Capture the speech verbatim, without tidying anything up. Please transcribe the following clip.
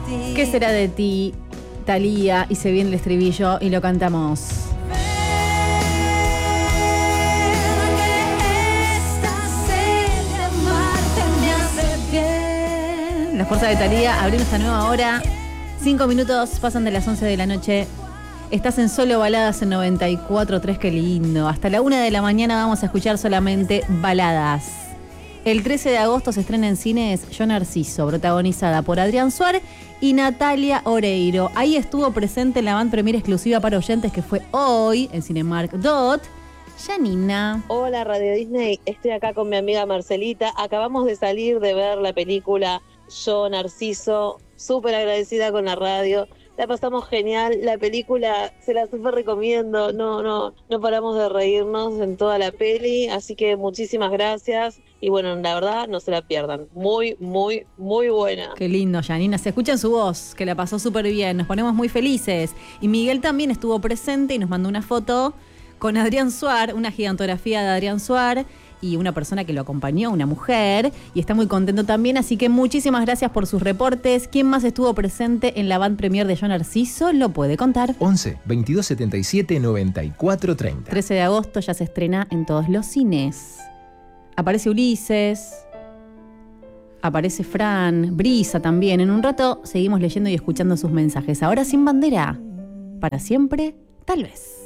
¿Qué será de ti, Thalía? Y se viene el estribillo y lo cantamos. La fuerza de Thalía, abrimos esta nueva hora. Cinco minutos pasan de las once de la noche. Estás en Solo Baladas en noventa y cuatro punto tres, qué lindo. Hasta la una de la mañana vamos a escuchar solamente baladas. El trece de agosto se estrena en cines Yo Narciso, protagonizada por Adrián Suar y Natalia Oreiro. Ahí estuvo presente en la van premier exclusiva para oyentes que fue hoy en Cinemark Dot. Janina. Hola Radio Disney, estoy acá con mi amiga Marcelita. Acabamos de salir de ver la película Yo Narciso, súper agradecida con la radio. La pasamos genial, la película se la súper recomiendo, no, no, no paramos de reírnos en toda la peli, así que muchísimas gracias y bueno, la verdad no se la pierdan, muy, muy, muy buena. Qué lindo, Janina, se escucha en su voz, que la pasó súper bien, nos ponemos muy felices. Y Miguel también estuvo presente y nos mandó una foto con Adrián Suar, una gigantografía de Adrián Suar, y una persona que lo acompañó, una mujer, y está muy contento también, así que muchísimas gracias por sus reportes. ¿Quién más estuvo presente en la van premier de Yo Narciso? Lo puede contar. once, veintidós setenta y siete, noventa y cuatro treinta. trece de agosto ya se estrena en todos los cines. Aparece Ulises, aparece Fran, Brisa también. En un rato seguimos leyendo y escuchando sus mensajes. Ahora Sin Bandera, para siempre, tal vez.